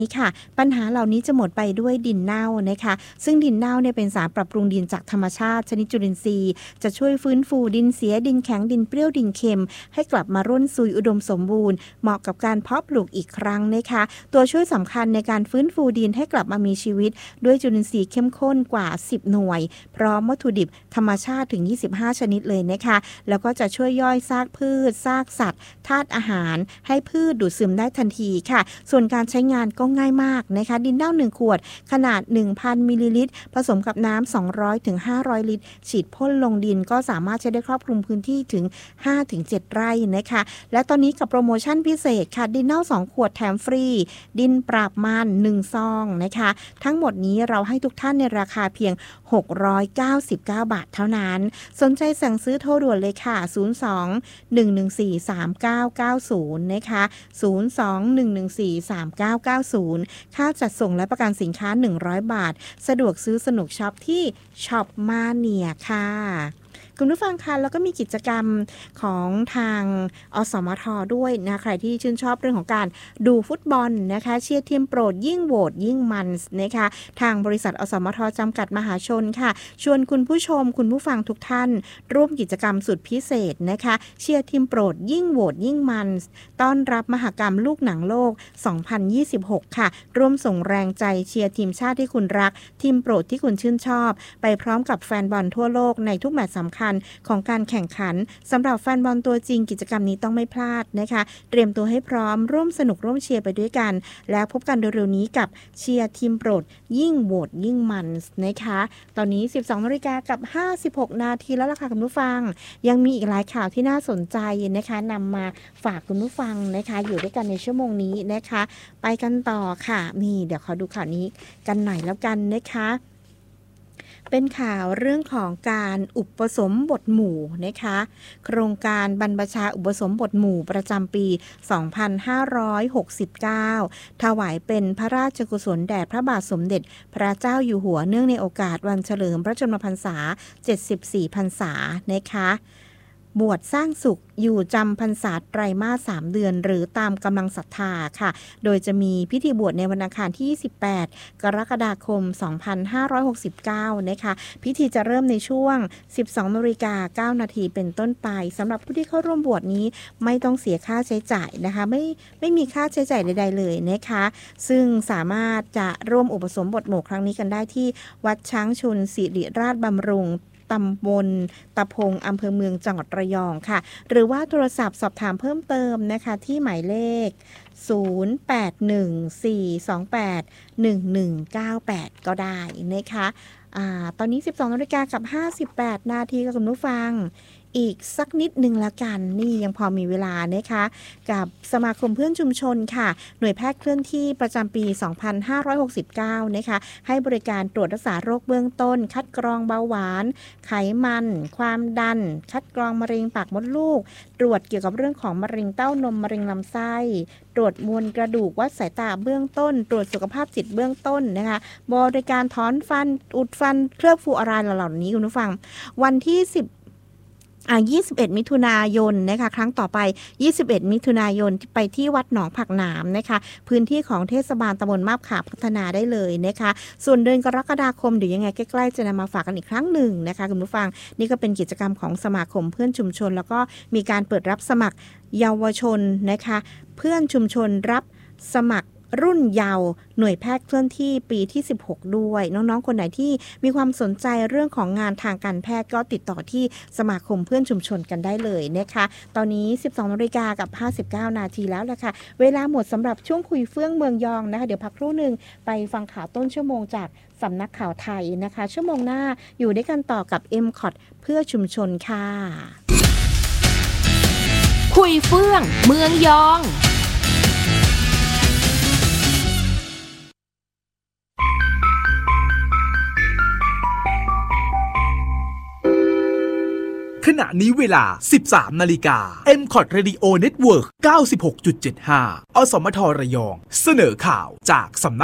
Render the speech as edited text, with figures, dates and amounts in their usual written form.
นี่ค่ะปัญหาเหล่านี้จะหมดไปด้วยดินเน่านะคะซึ่งดินเน่าเนี่ยเป็นสารปรับปรุงดินจากธรรมชาติชนิดจุลินทรีย์จะช่วยฟื้นฟูดินเสียดินแข็งดินเปรี้ยวดินเค็มให้กลับมาร่วนซุยอุดมสมบูรณ์เหมาะกับการเพาะปลูกอีกครั้งนะคะตัวช่วยสำคัญในการฟื้นฟูดินให้กลับมามีชีวิตด้วยจุลินทรีย์เข้มข้นกว่า10หน่วยพร้อมวัตถุดิบธรรมชาติถึง25ชนิดเลยนะคะแล้วก็จะช่วยย่อยซากพืชซากสัตว์ธาตุอาหารให้พืชดูดซึมได้ทันทีค่ะส่วนการใช้งานก็ง่ายมากนะคะดินเน่า1ขวดขนาด 1,000 มิลลิลิตรผสมกับน้ำ200ถึง500ลิตรฉีดพ่นลงดินก็สามารถใช้ได้ครอบคลุมพื้นที่ถึง 5-7 ไร่นะคะและตอนนี้กับโปรโมชั่นพิเศษค่ะดินเน่า2ขวดแถมฟรีดินปราบมัน1ซองนะคะทั้งหมดนี้เราให้ทุกท่านในราคาเพียง699 บาทเท่านั้นสนใจสั่งซื้อโทรด่วนเลยค่ะ02-114-3990นะคะ02-114-3990ค่าจัดส่งและประกันสินค้า100 บาทสะดวกซื้อสนุกช็อปที่ช็อปมาเนียค่ะคุณผู้ฟังคะแล้วก็มีกิจกรรมของทางอสมทด้วยนะใครที่ชื่นชอบเรื่องของการดูฟุตบอลนะคะเชียร์ทีมโปรดยิ่งโหวตยิ่งมันนะคะทางบริษัทอสมทจำกัดมหาชนค่ะชวนคุณผู้ชมคุณผู้ฟังทุกท่านร่วมกิจกรรมสุดพิเศษนะคะเชียร์ทีมโปรดยิ่งโหวตยิ่งมันต้อนรับมหกรรมลูกหนังโลก2026ค่ะร่วมส่งแรงใจเชียร์ทีมชาติที่คุณรักทีมโปรดที่คุณชื่นชอบไปพร้อมกับแฟนบอลทั่วโลกในทุกแมตช์สำคัญของการแข่งขันสำหรับแฟนบอลตัวจริงกิจกรรมนี้ต้องไม่พลาดนะคะเตรียมตัวให้พร้อมร่วมสนุกร่วมเชียร์ไปด้วยกันแล้วพบกันเร็วๆนี้กับเชียร์ทีมโปรดยิ่งโหวตยิ่งมันนะคะตอนนี้ 12:56 นาทีแล้วล่ะค่ะคุณผู้ฟังยังมีอีกหลายข่าวที่น่าสนใจนะคะนำมาฝากคุณผู้ฟังนะคะอยู่ด้วยกันในชั่วโมงนี้นะคะไปกันต่อค่ะนี่เดี๋ยวขอดูข่าวนี้กันหน่อยแล้วกันนะคะเป็นข่าวเรื่องของการอุปสมบทหมู่นะคะโครงการบรรพชาอุปสมบทหมู่ประจำปี 2569 ถวายเป็นพระราชกุศลแด่พระบาทสมเด็จพระเจ้าอยู่หัวเนื่องในโอกาสวันเฉลิมพระชนมพรรษา 74 พรรษานะคะบวชสร้างสุขอยู่จำพรรษาไตรมาส3 เดือนหรือตามกำลังศรัทธาค่ะโดยจะมีพิธีบวชในวันอังคารที่ 28 กรกฎาคม 2569 นะคะพิธีจะเริ่มในช่วง 12:09 นาทีเป็นต้นไปสำหรับผู้ที่เข้าร่วมบวชนี้ไม่ต้องเสียค่าใช้จ่ายนะคะไม่มีค่าใช้จ่ายใดๆเลยนะคะซึ่งสามารถจะร่วมอุปสมบทหมู่ครั้งนี้กันได้ที่วัดช้างชุนสิริราชบำรุงตำบลตะพงอำเภอเมืองจังหวัดระยองค่ะหรือว่าโทรศัพท์สอบถามเพิ่มเติมนะคะที่หมายเลข0814281198ก็ได้นะคะตอนนี้ 12:58 นาทีกับคุณผู้ฟังอีกสักนิดนึงละกันนี่ยังพอมีเวลานะคะกับสมาคมเพื่อนชุมชนค่ะหน่วยแพทย์เคลื่อนที่ประจำปี 2569 นะคะให้บริการตรวจรักษาโรคเบื้องต้นคัดกรองเบาหวานไขมันความดันคัดกรองมะเร็งปากมดลูกตรวจเกี่ยวกับเรื่องของมะเร็งเต้านมมะเร็งลำไส้ตรวจมวลกระดูกวัดสายตาเบื้องต้นตรวจสุขภาพจิตเบื้องต้นนะคะบริการถอนฟันอุดฟันเคลือบฟลูออไรด์เหล่านี้คุณผู้ฟังวันที่21 มิถุนายนนะคะครั้งต่อไป21 มิถุนายนไปที่วัดหนองผักหนามนะคะพื้นที่ของเทศบาลตำบลมาบขาพัฒนาได้เลยนะคะส่วนเดือนกรกฎาคมเดี๋ยวยังไงใกล้ๆจะนำมาฝากกันอีกครั้งหนึ่งนะคะคุณผู้ฟังนี่ก็เป็นกิจกรรมของสมาคมเพื่อนชุมชนแล้วก็มีการเปิดรับสมัครเยาวชนนะคะเพื่อนชุมชนรับสมัครรุ่นเยาว์หน่วยแพทย์เคลื่อนที่ปีที่16ด้วยน้องๆคนไหนที่มีความสนใจเรื่องของงานทางการแพทย์ก็ติดต่อที่สมาคมเพื่อนชุมชนกันได้เลยนะคะตอนนี้ 12:59 นาทีแล้วแหละค่ะเวลาหมดสำหรับช่วงคุยเฟื่องเมืองยองนะคะเดี๋ยวพักครู่นึงไปฟังข่าวต้นชั่วโมงจากสำนักข่าวไทยนะคะชั่วโมงหน้าอยู่ด้วยกันต่อกับ MCOT เพื่อชุมชนค่ะคุยเฟื่องเมืองยองขณะนี้เวลา 13 นาฬิกา MCOT Radio Network 96.75 อสมทระยองเสนอข่าวจากสำนัก